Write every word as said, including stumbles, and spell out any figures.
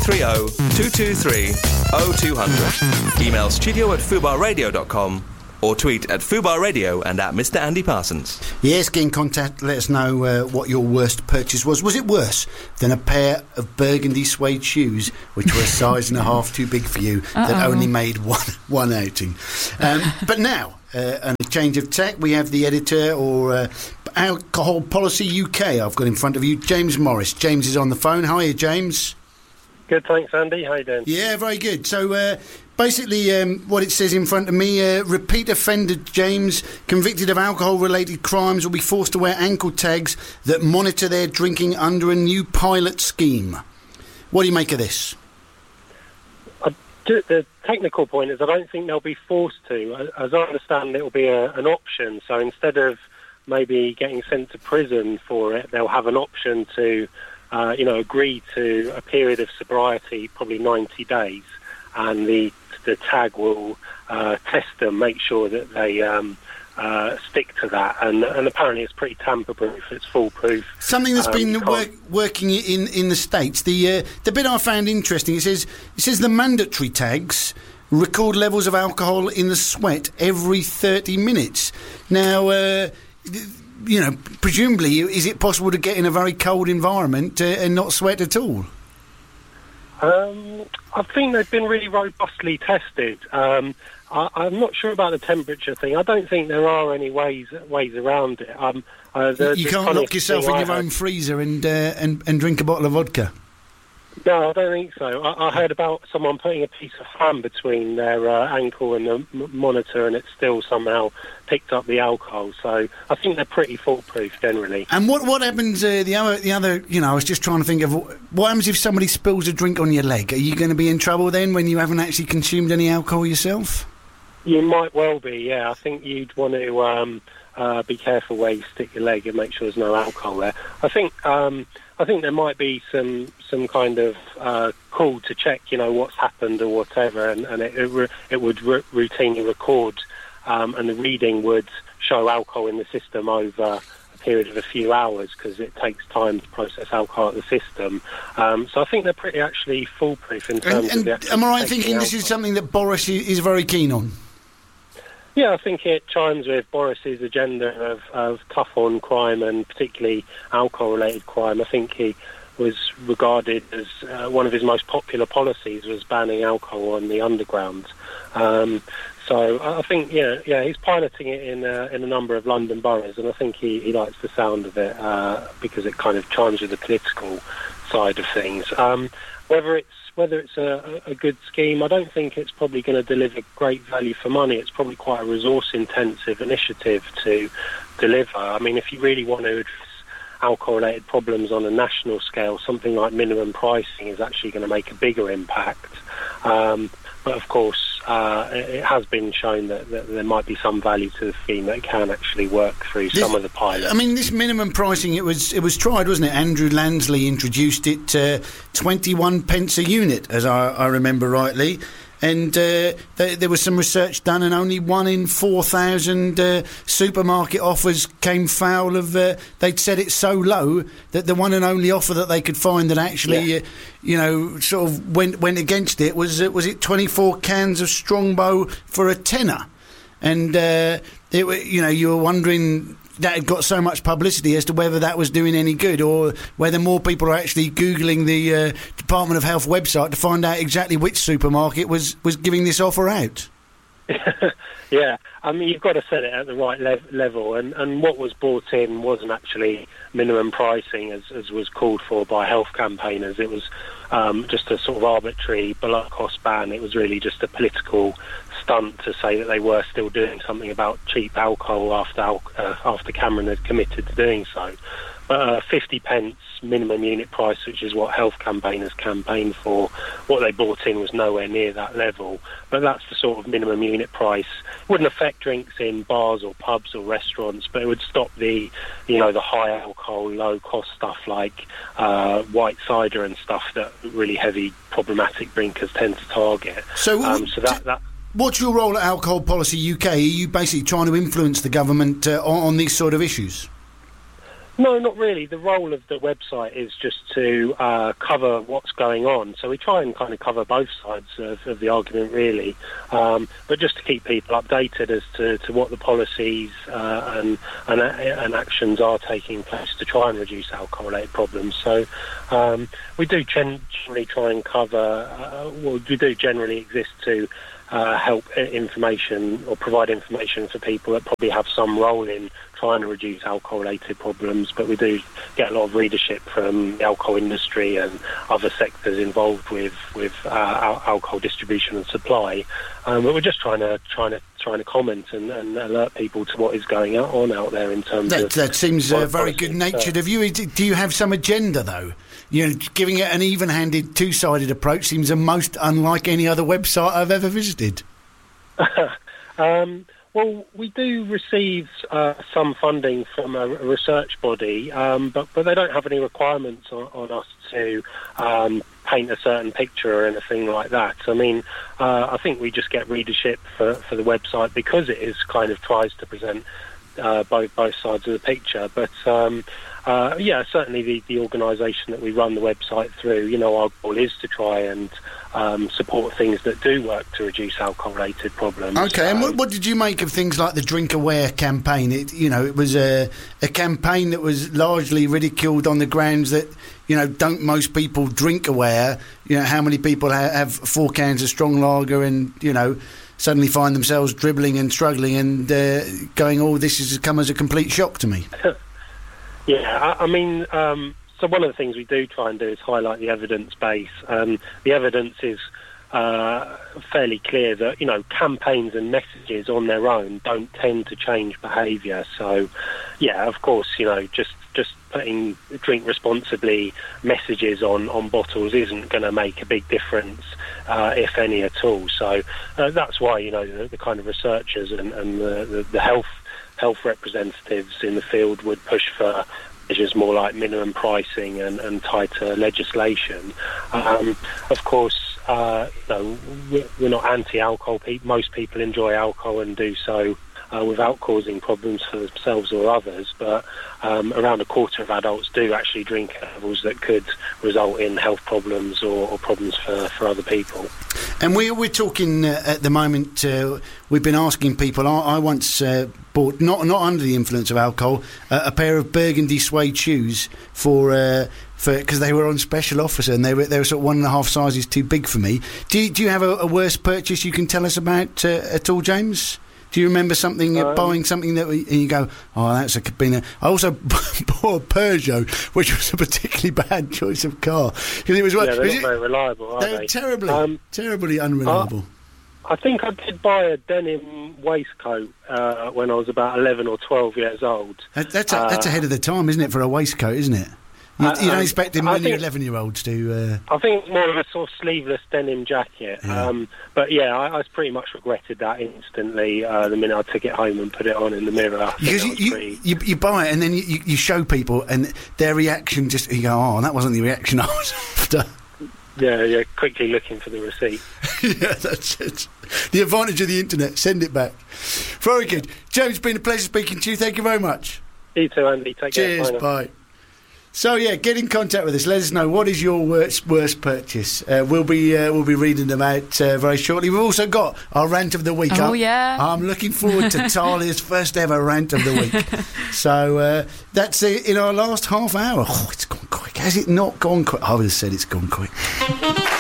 three oh, two two three, oh two hundred. Email studio at fubar radio dot com or tweet at Fubar Radio and at Mister Andy Parsons. Yes, get in contact. Let us know uh, what your worst purchase was. Was it worse than a pair of burgundy suede shoes, which were a size and a half too big for you, Uh-oh. that only made one one outing? Um, but now, uh, and a change of tack, we have the editor or uh, Alcohol Policy U K. I've got in front of you, James Morris. James is on the phone. Hiya, James. Good, thanks, Andy. How you doing? Yeah, very good. So, uh, basically, um, what it says in front of me, uh, repeat offender James, convicted of alcohol-related crimes, will be forced to wear ankle tags that monitor their drinking under a new pilot scheme. What do you make of this? I do, the technical point is I don't think they'll be forced to. As I understand, it will be a, an option. So instead of maybe getting sent to prison for it, they'll have an option to... Uh, you know, agree to a period of sobriety, probably ninety days, and the the tag will uh, test them, make sure that they um, uh, stick to that. And, and apparently it's pretty tamper-proof, it's foolproof. Something that's um, been work, working in, in the States, the uh, the bit I found interesting, it says, it says the mandatory tags record levels of alcohol in the sweat every thirty minutes. Now... Uh, you know, presumably, is it possible to get in a very cold environment uh, and not sweat at all? Um, I think they've been really robustly tested. Um, I, I'm not sure about the temperature thing. I don't think there are any ways ways around it. Um, uh, the, you the can't lock yourself in I your had... own freezer and, uh, and and drink a bottle of vodka? No, I don't think so. I, I heard about someone putting a piece of ham between their uh, ankle and the m- monitor, and it still somehow picked up the alcohol. So I think they're pretty foolproof generally. And what what happens? Uh, the other, the other, you know, I was just trying to think of what happens if somebody spills a drink on your leg. Are you going to be in trouble then when you haven't actually consumed any alcohol yourself? You might well be. Yeah, I think you'd want to um, uh, be careful where you stick your leg and make sure there's no alcohol there. I think. Um, I think there might be some some kind of uh, call to check, you know, what's happened or whatever, and, and it it, re- it would r- routinely record, um, and the reading would show alcohol in the system over a period of a few hours because it takes time to process alcohol at the system. Um, so I think they're pretty actually foolproof in terms and, and of the. Am I right thinking this is something that Boris is very keen on? Yeah, I think it chimes with Boris's agenda of, of tough on crime and particularly alcohol-related crime. I think he was regarded as uh, one of his most popular policies was banning alcohol on the underground. Um, so I think, yeah, yeah, he's piloting it in uh, in a number of London boroughs, and I think he, he likes the sound of it uh, because it kind of chimes with the political side of things. Um, whether it's Whether it's a, a good scheme, I don't think it's probably going to deliver great value for money. It's probably quite a resource-intensive initiative to deliver. I mean, if you really want to address alcohol-related problems on a national scale, something like minimum pricing is actually going to make a bigger impact. Um, but, of course, uh, it has been shown that, that there might be some value to the scheme that can actually work through this, some of the pilots. I mean, this minimum pricing, it was it was tried, wasn't it? Andrew Lansley introduced it, uh, twenty-one pence a unit, as I, I remember rightly. And uh, th- there was some research done, and only one in four thousand uh, supermarket offers came foul of. Uh, they'd set it so low that the one and only offer that they could find that actually, yeah. uh, you know, sort of went went against it was uh, was it twenty-four cans of Strongbow for a tenner, and uh, it, you know, you were wondering. That had got so much publicity as to whether that was doing any good or whether more people are actually Googling the uh, Department of Health website to find out exactly which supermarket was, was giving this offer out. Yeah, I mean, you've got to set it at the right lev- level, and, and what was brought in wasn't actually minimum pricing as, as was called for by health campaigners. It was um, just a sort of arbitrary below-cost ban. It was really just a political stunt to say that they were still doing something about cheap alcohol after al- uh, after Cameron had committed to doing so. But uh, fifty pence minimum unit price, which is what health campaigners campaigned for, what they brought in was nowhere near that level. But that's the sort of minimum unit price. It wouldn't affect drinks in bars or pubs or restaurants, but it would stop the, you know, the high alcohol, low cost stuff like uh, white cider and stuff that really heavy problematic drinkers tend to target. So, um, so that that. What's your role at Alcohol Policy U K? Are you basically trying to influence the government uh, on, on these sort of issues? No, not really. The role of the website is just to uh, cover what's going on. So we try and kind of cover both sides of, of the argument, really. Um, but just to keep people updated as to, to what the policies uh, and, and and actions are taking place to try and reduce alcohol-related problems. So um, we do gen- generally try and cover. Uh, well, we do generally exist to uh, help information or provide information for people that probably have some role in trying to reduce alcohol-related problems, but we do get a lot of readership from the alcohol industry and other sectors involved with with uh, al- alcohol distribution and supply. Um, but we're just trying to trying to trying to comment and, and alert people to what is going on out there in terms that, of that seems uh, very good-natured uh, of you. Do you have some agenda though? You know, giving it an even-handed, two-sided approach seems the most unlike any other website I've ever visited. um, Well, we do receive uh, some funding from a, a research body, um, but, but they don't have any requirements on, on us to um, paint a certain picture or anything like that. I mean, uh, I think we just get readership for, for the website because it is kind of tries to present uh, both both sides of the picture. But um, uh, yeah, certainly the, the organisation that we run the website through, you know, our goal is to try and Um, support things that do work to reduce alcohol-related problems. Okay, um, and what, what did you make of things like the Drink Aware campaign? It, you know, it was a, a campaign that was largely ridiculed on the grounds that, you know, don't most people drink Aware? You know, how many people ha- have four cans of strong lager and, you know, suddenly find themselves dribbling and struggling and uh, going, oh, this has come as a complete shock to me. yeah, I, I mean... Um, So one of the things we do try and do is highlight the evidence base. Um, the evidence is uh, fairly clear that, you know, campaigns and messages on their own don't tend to change behaviour. So, yeah, of course, you know, just, just putting drink responsibly messages on, on bottles isn't going to make a big difference, uh, if any at all. So uh, that's why, you know, the, the kind of researchers and, and the, the, the health health representatives in the field would push for measures more like minimum pricing and, and tighter legislation. Um, of course, uh, you know, we're, we're not anti-alcohol. Pe- most people enjoy alcohol and do so uh, without causing problems for themselves or others, but um, around a quarter of adults do actually drink at levels that could result in health problems or, or problems for, for other people. And we, we're talking uh, at the moment, uh, we've been asking people, I, I once uh, bought, not not under the influence of alcohol, uh, a pair of burgundy suede shoes for... Uh, for because they were on special offer and they were they were sort of one and a half sizes too big for me. Do you, do you have a, a worse purchase you can tell us about uh, at all, James? Do you remember something, uh, um, buying something that we, and you go, oh, that's a, been a... I also bought a Peugeot, which was a particularly bad choice of car. It was, yeah, they're was not it, very reliable, are they're they? terribly, um, terribly unreliable. Uh, I think I did buy a denim waistcoat uh, when I was about eleven or twelve years old. That, that's, a, uh, that's ahead of the time, isn't it, for a waistcoat, isn't it? You, Uh, you don't um, expect him I when you're think- eleven-year-olds to... Uh, I think it's more of a sort of sleeveless denim jacket. Yeah. Um, but yeah, I, I pretty much regretted that instantly uh, the minute I took it home and put it on in the mirror. I think because that you, was you, pretty- you, you buy it and then you, you, you show people and their reaction just... You go, oh, that wasn't the reaction I was after. Yeah, yeah, quickly looking for the receipt. Yeah, that's it. The advantage of the internet. Send it back. Very good. James, it's been a pleasure speaking to you. Thank you very much. You too, Andy. Take Cheers, care. bye. So yeah, get in contact with us. Let us know what is your worst worst purchase. Uh, we'll be uh, we'll be reading them out uh, very shortly. We've also got our rant of the week. Oh I'm, yeah, I'm looking forward to Talia's first ever rant of the week. So uh, that's it in our last half hour. Oh, it's gone quick. Has it not gone quick? I would have said it's gone quick.